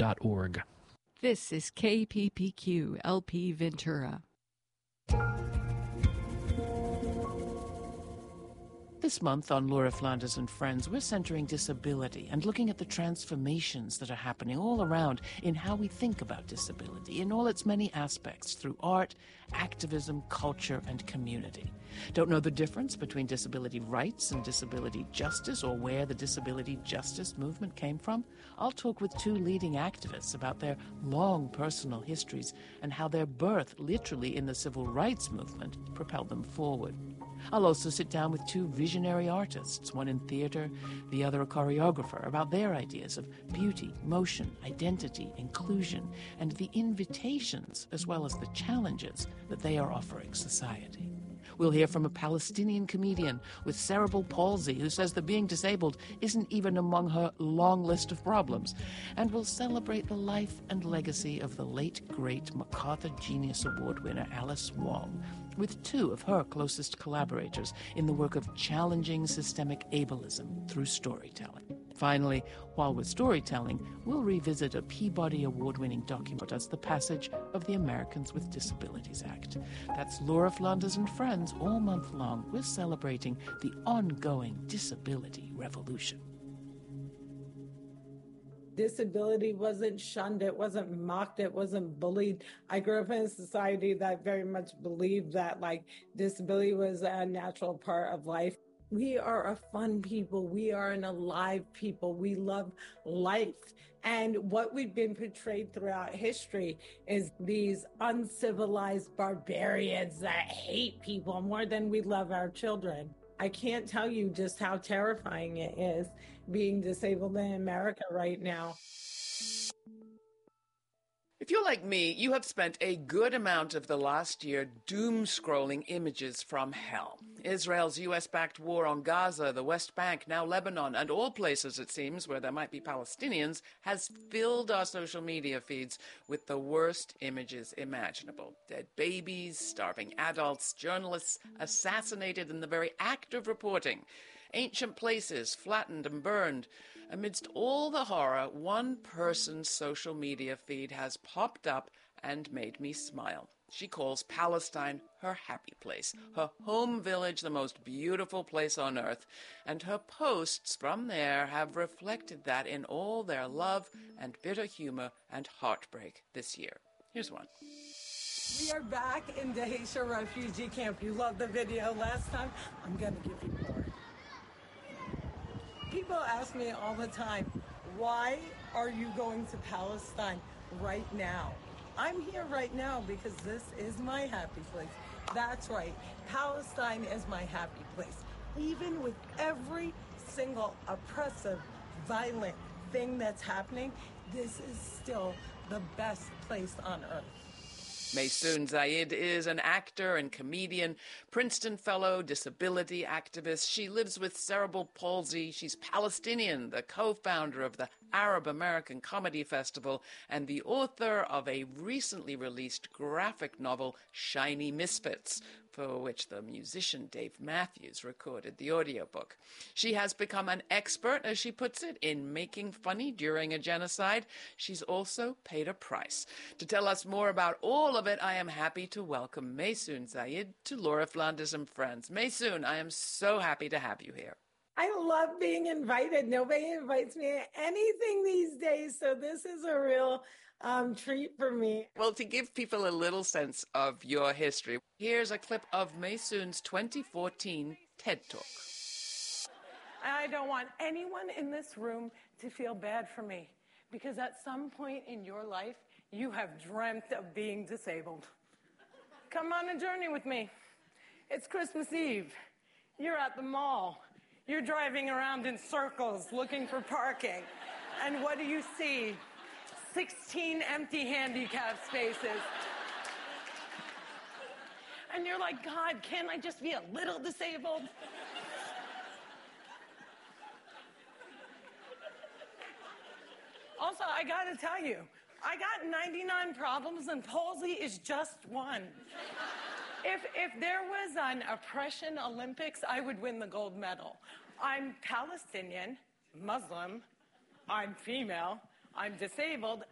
www.lauraflanders.org. This is KPPQ LP Ventura. This month on Laura Flanders and Friends, we're centering disability and looking at the transformations that are happening all around in how we think about disability in all its many aspects through art, activism, culture, and community. Don't know the difference between disability rights and disability justice, or where the disability justice movement came from? I'll talk with two leading activists about their long personal histories and how their birth, literally in the civil rights movement, propelled them forward. I'll also sit down with two visionary artists, one in theater, the other a choreographer, about their ideas of beauty, motion, identity, inclusion, and the invitations as well as the challenges that they are offering society. We'll hear from a Palestinian comedian with cerebral palsy who says that being disabled isn't even among her long list of problems. And we'll celebrate the life and legacy of the late, great MacArthur Genius Award winner Alice Wong, with two of her closest collaborators in the work of challenging systemic ableism through storytelling. Finally, while we're storytelling, we'll revisit a Peabody Award-winning document as the passage of the Americans with Disabilities Act. That's Laura Flanders and Friends all month long. We're celebrating the ongoing disability revolution. Disability wasn't shunned, it wasn't mocked, it wasn't bullied. I grew up in a society that very much believed that disability was a natural part of life. We are a fun people. We are an alive people. We love life. And what we've been portrayed throughout history is these uncivilized barbarians that hate people more than we love our children. I can't tell you just how terrifying it is being disabled in America right now. If you're like me, you have spent a good amount of the last year doom-scrolling images from hell. Israel's U.S.-backed war on Gaza, the West Bank, now Lebanon, and all places, it seems, where there might be Palestinians, has filled our social media feeds with the worst images imaginable. Dead babies, starving adults, journalists assassinated in the very act of reporting, ancient places flattened and burned. Amidst all the horror, one person's social media feed has popped up and made me smile. She calls Palestine her happy place, her home village the most beautiful place on earth, and her posts from there have reflected that in all their love and bitter humor and heartbreak this year. Here's one. We are back in Dheisheh refugee camp. You loved the video last time. I'm going to give you more. People ask me all the time, why are you going to Palestine right now? I'm here right now because this is my happy place. That's right. Palestine is my happy place. Even with every single oppressive, violent thing that's happening, this is still the best place on earth. Maysoon Zayid is an actor and comedian, Princeton Fellow, disability activist. She lives with cerebral palsy. She's Palestinian, the co-founder of the Arab American Comedy Festival, and the author of a recently released graphic novel, Shiny Misfits, for which the musician Dave Matthews recorded the audiobook. She has become an expert, as she puts it, in making funny during a genocide. She's also paid a price. To tell us more about all of it, I am happy to welcome Maysoon Zayid to Laura Flanders and Friends. Maysoon, I am so happy to have you here. I love being invited. Nobody invites me to anything these days, so this is a real treat for me. Well, to give people a little sense of your history, here's a clip of Maysoon's 2014 TED Talk. I don't want anyone in this room to feel bad for me, because at some point in your life, you have dreamt of being disabled. Come on a journey with me. It's Christmas Eve. You're at the mall. You're driving around in circles looking for parking. And what do you see? 16 empty handicap spaces. And you're like, God, can't I just be a little disabled? Also, I gotta tell you, I got 99 problems and palsy is just one. If there was an oppression Olympics, I would win the gold medal. I'm Palestinian, Muslim, I'm female, I'm disabled,